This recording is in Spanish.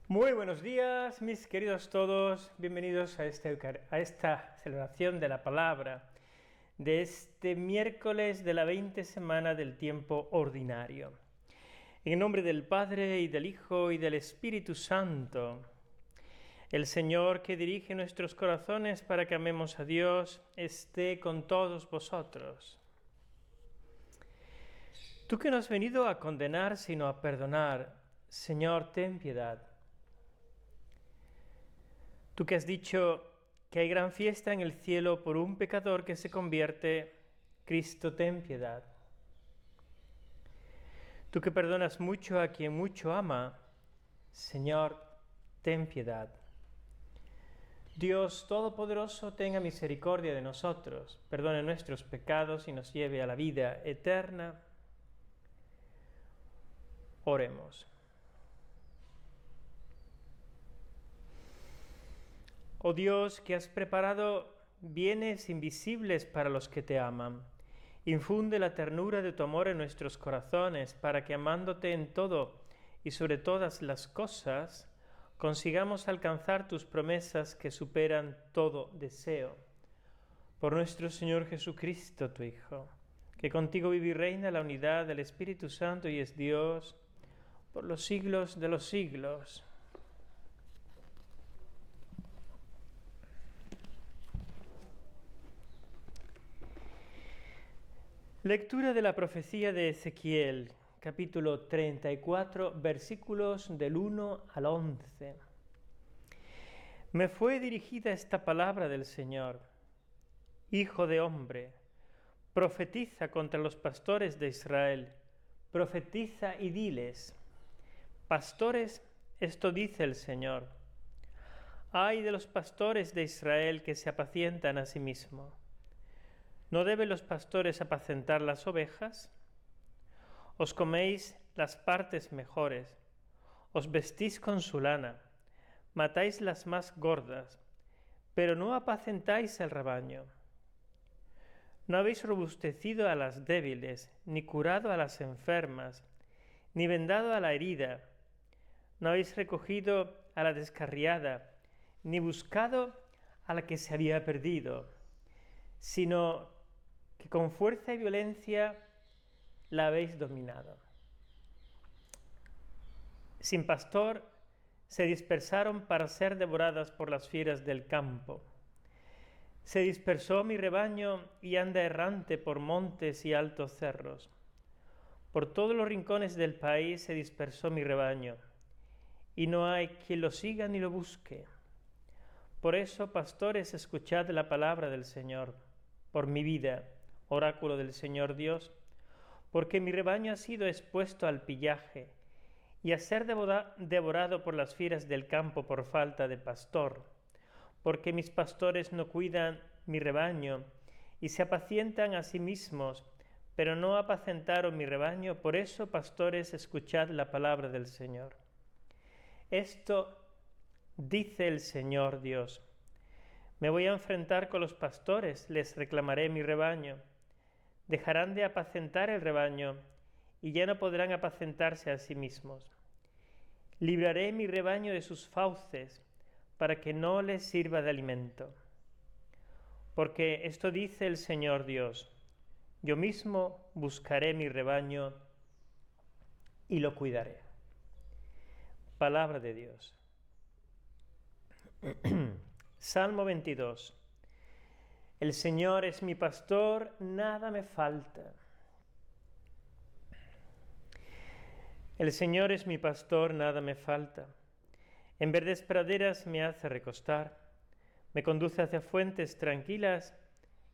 Muy buenos días, mis queridos todos. Bienvenidos a esta celebración de la palabra de este miércoles de la 20 semana del tiempo ordinario. En el nombre del Padre, y del Hijo, y del Espíritu Santo, el Señor que dirige nuestros corazones para que amemos a Dios, esté con todos vosotros. Tú que no has venido a condenar, sino a perdonar, Señor, ten piedad. Tú que has dicho que hay gran fiesta en el cielo por un pecador que se convierte, Cristo, ten piedad. Tú que perdonas mucho a quien mucho ama, Señor, ten piedad. Dios Todopoderoso, tenga misericordia de nosotros, perdone nuestros pecados y nos lleve a la vida eterna. Oremos. Oh Dios, que has preparado bienes invisibles para los que te aman, infunde la ternura de tu amor en nuestros corazones, para que amándote en todo y sobre todas las cosas, consigamos alcanzar tus promesas que superan todo deseo. Por nuestro Señor Jesucristo, tu Hijo, que contigo vive y reina la unidad del Espíritu Santo y es Dios por los siglos de los siglos. Lectura de la profecía de Ezequiel, capítulo 34, versículos del 1 al 11. Me fue dirigida esta palabra del Señor: Hijo de hombre, profetiza contra los pastores de Israel, profetiza y diles: Pastores, esto dice el Señor. Ay de los pastores de Israel que se apacientan a sí mismos. ¿No deben los pastores apacentar las ovejas? Os coméis las partes mejores, os vestís con su lana, matáis las más gordas, pero no apacentáis el rebaño. No habéis robustecido a las débiles, ni curado a las enfermas, ni vendado a la herida. No habéis recogido a la descarriada, ni buscado a la que se había perdido, sino que con fuerza y violencia la habéis dominado. Sin pastor se dispersaron para ser devoradas por las fieras del campo. Se dispersó mi rebaño y anda errante por montes y altos cerros. Por todos los rincones del país se dispersó mi rebaño, y no hay quien lo siga ni lo busque. Por eso, pastores, escuchad la palabra del Señor. Por mi vida, oráculo del Señor Dios, porque mi rebaño ha sido expuesto al pillaje y a ser devorado por las fieras del campo por falta de pastor, porque mis pastores no cuidan mi rebaño y se apacientan a sí mismos, pero no apacentaron mi rebaño. Por eso, pastores, escuchad la palabra del Señor. Esto dice el Señor Dios: me voy a enfrentar con los pastores, les reclamaré mi rebaño. Dejarán de apacentar el rebaño y ya no podrán apacentarse a sí mismos. Libraré mi rebaño de sus fauces para que no les sirva de alimento. Porque esto dice el Señor Dios: yo mismo buscaré mi rebaño y lo cuidaré. Palabra de Dios. Salmo 22. El Señor es mi pastor, nada me falta. El Señor es mi pastor, nada me falta. En verdes praderas me hace recostar, me conduce hacia fuentes tranquilas